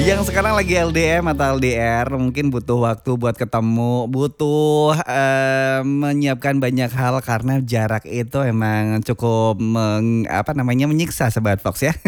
Yang sekarang lagi LDM atau LDR mungkin butuh waktu buat ketemu, butuh, menyiapkan banyak hal karena jarak itu emang cukup menyiksa Sobat Fox ya.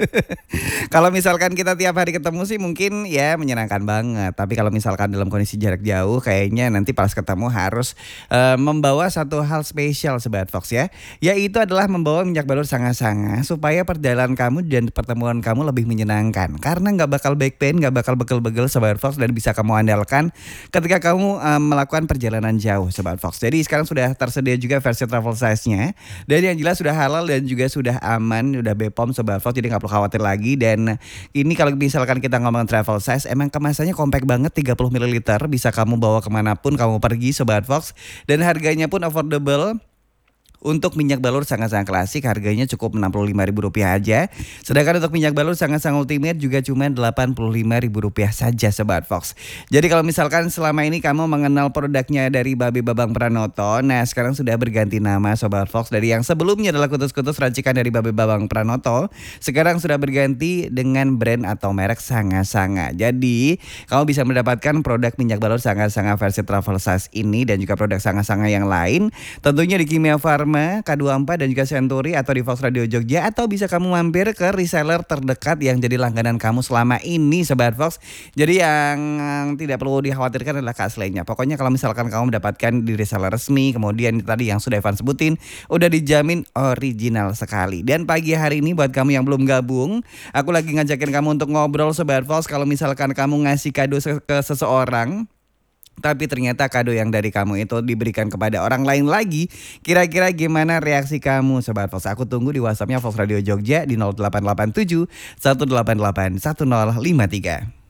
Kalau misalkan kita tiap hari ketemu sih mungkin ya menyenangkan banget, tapi kalau misalkan dalam kondisi jarak jauh kayaknya nanti pas ketemu harus, membawa satu hal spesial Sobat Fox ya, yaitu adalah membawa minyak balur sanga-sanga supaya perjalanan kamu dan pertemuan kamu lebih menyenangkan. Karena nggak bakal back pain, nggak bakal begel-begel Sobat Fox dan bisa kamu andalkan ketika kamu, melakukan perjalanan jauh Sobat Fox. Jadi sekarang sudah tersedia juga versi travel size-nya dan yang jelas sudah halal dan juga sudah aman, udah BPOM Sobat Fox, jadi nggak perlu khawatir lagi. Dan ini kalau misalkan kita ngomong travel size emang kemasannya compact banget 30 mililiter, bisa kamu bawa kemanapun kamu pergi Sobat Fox dan harganya pun affordable. Untuk minyak balur sangat-sangat klasik harganya cukup Rp65.000 aja. Sedangkan untuk minyak balur sangat-sangat ultimate juga cuma Rp85.000 saja Sobat Fox. Jadi kalau misalkan selama ini kamu mengenal produknya dari Babe Babang Pranoto, nah sekarang sudah berganti nama Sobat Fox. Dari yang sebelumnya adalah kutus-kutus racikan dari Babe Babang Pranoto, sekarang sudah berganti dengan brand atau merek Sanga-Sanga. Jadi kamu bisa mendapatkan produk minyak balur Sanga-Sanga versi travel size ini dan juga produk Sanga-Sanga yang lain tentunya di Kimia Farma, K24 dan juga Century atau di Fox Radio Jogja, atau bisa kamu mampir ke reseller terdekat yang jadi langganan kamu selama ini Sobat Fox. Jadi yang tidak perlu dikhawatirkan adalah keasliannya. Pokoknya kalau misalkan kamu mendapatkan di reseller resmi, kemudian tadi yang sudah Evan sebutin udah dijamin original sekali. Dan pagi hari ini buat kamu yang belum gabung, aku lagi ngajakin kamu untuk ngobrol Sobat Fox. Kalau misalkan kamu ngasih kado ke seseorang tapi ternyata kado yang dari kamu itu diberikan kepada orang lain lagi, kira-kira gimana reaksi kamu Sobat Fox? Aku tunggu di WhatsAppnya Fox Radio Jogja di 0887 188 1053.